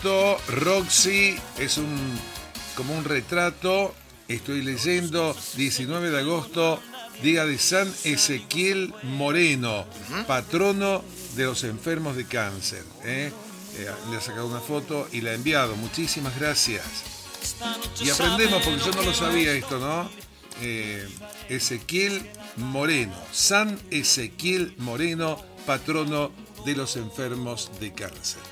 agosto, Roxy, es como un retrato. Estoy leyendo, 19 de agosto, día de San Ezequiel Moreno, patrono de los enfermos de cáncer. Le ha sacado una foto y la ha enviado. Muchísimas gracias. Y aprendemos, porque yo no lo sabía esto, ¿no? Ezequiel Moreno, San Ezequiel Moreno, patrono de los enfermos de cáncer.